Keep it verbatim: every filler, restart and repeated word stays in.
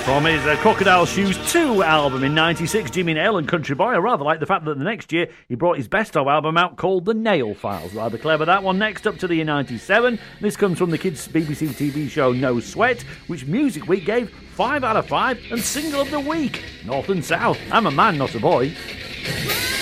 From his uh, Crocodile Shoes two album in ninety-six, Jimmy Nail and Country Boy. I rather like the fact that the next year he brought his best of album out called The Nail Files. Rather clever, that one. Next up to the year ninety-seven. This comes from the kids' B B C T V show No Sweat, which Music Week gave five out of five and Single of the Week. North and South. I'm a man, not a boy.